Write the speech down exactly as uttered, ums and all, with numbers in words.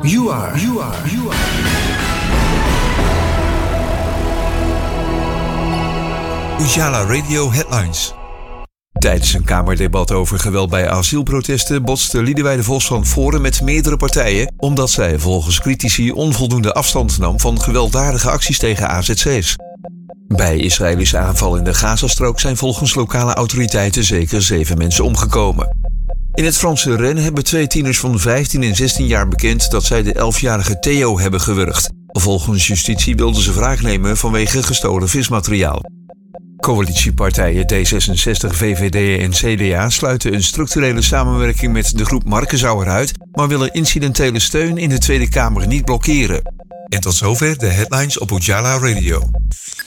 You are, you are, you are. Ujala Radio Headlines. Tijdens een Kamerdebat over geweld bij asielprotesten botste Liedewij Vos van Forum met meerdere partijen, omdat zij volgens critici onvoldoende afstand nam van gewelddadige acties tegen A Z C's. Bij Israëlische aanval in de Gazastrook zijn volgens lokale autoriteiten zeker zeven mensen omgekomen. In het Franse Rennes hebben twee tieners van vijftien en zestien jaar bekend dat zij de elfjarige Theo hebben gewurgd. Volgens justitie wilden ze wraak nemen vanwege gestolen vismateriaal. Coalitiepartijen D zesenzestig, V V D en C D A sluiten een structurele samenwerking met de groep Markenzauer uit, maar willen incidentele steun in de Tweede Kamer niet blokkeren. En tot zover de headlines op Ujala Radio.